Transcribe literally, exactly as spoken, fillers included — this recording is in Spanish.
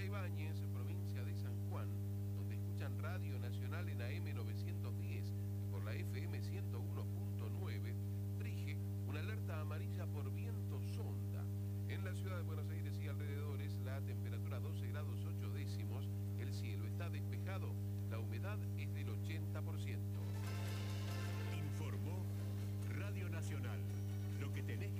Ibáñez, provincia de San Juan, donde escuchan Radio Nacional en A M novecientos diez y por la F M ciento uno punto nueve, rige una alerta amarilla por viento sonda. En la ciudad de Buenos Aires y alrededores, la temperatura doce grados ocho décimos, el cielo está despejado, la humedad es del ochenta por ciento. Informó Radio Nacional. Lo que tenés